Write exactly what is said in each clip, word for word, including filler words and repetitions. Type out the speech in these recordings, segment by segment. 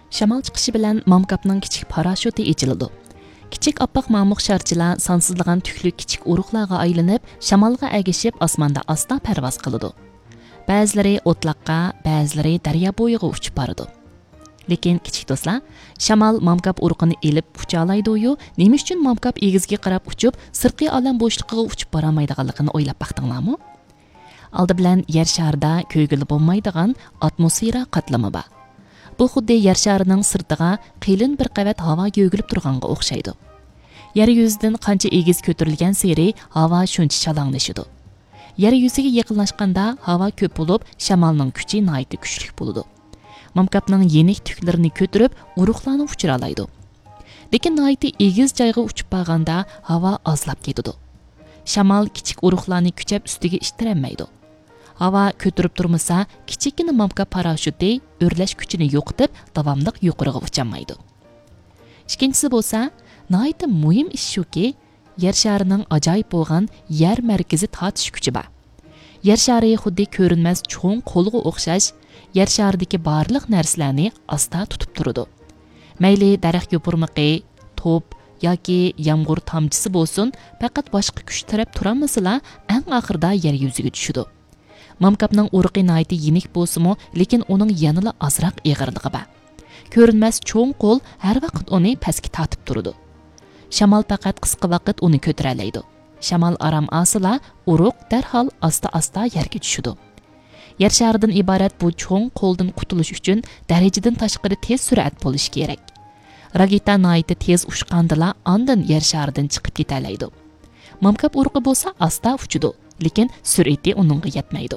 Shamol chiqishi bilan Momkapning kichik parashyuti echiladi. Kichik oppoq mamuq sharchilar sonsizlagan tüklü kichik uruqlarga aylanib, shamolga agishib osmonda asta parvoz qiladi. Ba'zilari o'tloqqa, ba'zilari daryo bo'yiga uchib boradi. Lekin kichik do'stlar, shamol Momkap uruqini elib ucha oladi-yu, nima uchun Momkap egizga qarab uchib, sirtqi olam bo'shligiga uchib bora olmaydiganligini o'ylab baqdinglarmi? Aldı bilan yer sharida ko'ygili bo'lmaydigan atmosfera qatlami bor. Bu xuddi yer sharining sirtiga qilin bir qavat havo yo'gilib turganga o'xshaydi. Yer yuzidan qancha egiz ko'tarilgan seri havo shuncha chalanglashadi. Yer yuziga yaqinlashganda havo ko'p bo'lib, shamolning kuchi nihoyat kuchli bo'ladi. Momkapning yenik tuklarini ko'tarib, uruqlarni uchira oladi. Lekin nihoyat egiz joyga uchib borganda havo ozlab ketadi. Shamol kichik uruqlarni kuchab ustiga ishtiranmaydi. Hava ko'tarib turmasa, kichikina Momkap parashyuti o'rlash kuchini yo'qotib, davomli yuqoriga ucholmaydi. Ikkinchisi bo'lsa, nihoyat muhim ish shuki, yer sharining ajoyib bo'lgan yer markazi tortish kuchi bor. Yer shari xuddi ko'rinmas cho'ng qo'lga o'xshash, yer sharidagi barliq narsalarni asta tutib turadi. Mayli daraxt yopurmiqi, to'p yoki yomg'ir tomchisi bo'lsin, faqat boshqa kuch taraf turamasilar, eng oxirida yer yuziga tushadi. Momkapning uruqi nihoyat yenik bo'lsa-mu, lekin uning yanada azroq eg'irligi bor. Ko'rinmas cho'ng qo'l har vaqt uni pastga tortib turadi. Shamol faqat qisqa vaqt uni ko'tara oladi. Shamol aram asila, uruq darhol asta-asta yerga tushadi. Yer sharidan iborat bu cho'ng qo'ldan qutulish uchun darajadan tashqari tez surat bo'lishi kerak. Raketa nihoyat tez uchqandila ondan yer sharidan chiqib keta oladi. Momkap uruqi bo'lsa asta uchadi, lekin sur'ati uningga yetmaydi.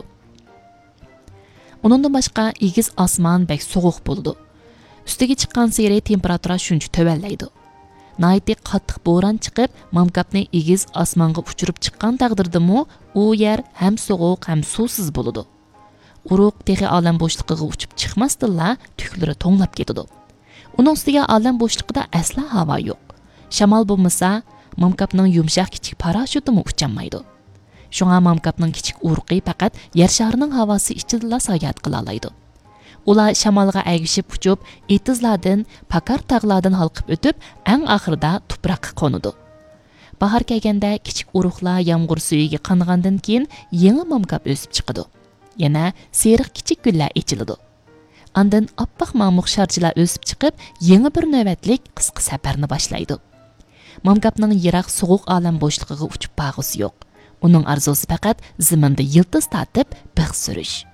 Uningdan boshqa egiz osmon bek sovuq bo'ladi. Ustiga chiqqan seri temperatura shuncha tövallaydi. Nihoyat qattiq bo'ron chiqib, Momkapni egiz osmonga uchirib chiqqan taqdirdami, u yer ham sovuq ham suvsiz bo'ladi. Uruq texi olam bo'shligiga uchib chiqmasdilla, tuklari to'nglab ketadi. Uning ustiga olam bo'shligida asla havo yo'q. Shamol bo'lmasa, Momkapning yumshoq kichik parashyutimi ucholmaydi. Shunga Momkapning kichik uruqi faqat yer sharining havosi ichida sayohat qila oladi. Ular shamolga agishib uchib, etizlardan, pakar tog'lardan halqib o'tib, eng oxirida tuproqqa qo'nadi. Bahor kelganda kichik uruqlar yomg'ir suyiga qangandan keyin yangi Momkap o'sib chiqadi. Yana seriq kichik gullar echiladi. Andan oppoq mamuq sharchilar o'sib chiqib, yangi bir navbatlik qisqa safarni boshlaydi. Momkapning yiroq sovuq olam bo'shligiga uchib borg'isi yo'q. Uning arzusi faqat zaminda yildiz tatib, big' surish.